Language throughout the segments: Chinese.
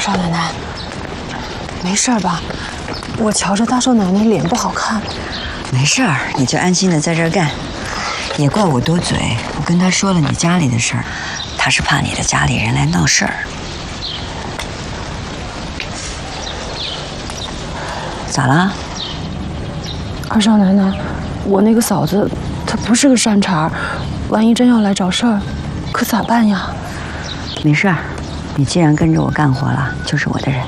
少奶奶，没事吧？我瞧着大少奶奶脸不好看。 没事儿，你就安心的在这儿干。也怪我多嘴，我跟他说了你家里的事儿，他是怕你的家里人来闹事儿。咋了？ 二少奶奶，我那个嫂子，她不是个善茬，万一真要来找事儿，可咋办呀？ 没事儿，你既然跟着我干活了，就是我的人。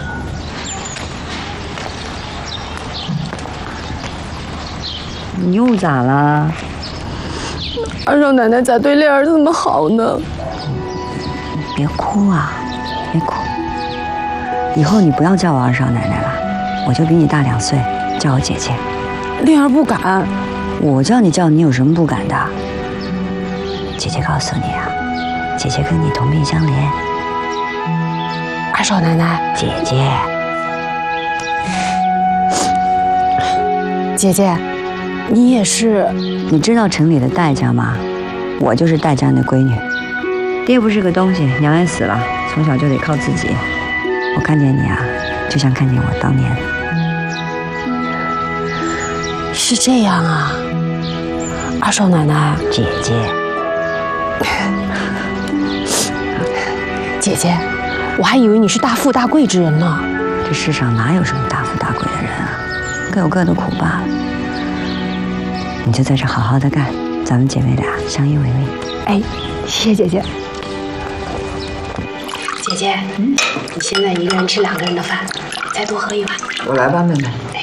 你又咋了？ 二少奶奶咋对莲儿这么好呢？ 别哭啊，别哭。以后你不要叫我二少奶奶了，我就比你大2岁，叫我姐姐。 莲儿不敢。 我叫你叫你有什么不敢的？姐姐告诉你啊，姐姐跟你同病相怜。 二少奶奶， 姐姐， 姐姐，你也是。 你知道城里的戴家吗？我就是戴家那闺女。爹不是个东西，娘也死了，从小就得靠自己。我看见你啊，就像看见我当年。 是这样啊，二少奶奶。 姐姐， 姐姐，我还以为你是大富大贵之人呢。 这世上哪有什么大富大贵的人啊，各有各的苦罢了。你就在这好好的干，咱们姐妹俩相依为命。 哎，谢谢姐姐。姐姐，你现在一个人吃2个人的饭，再多喝一碗。 我来吧，妹妹。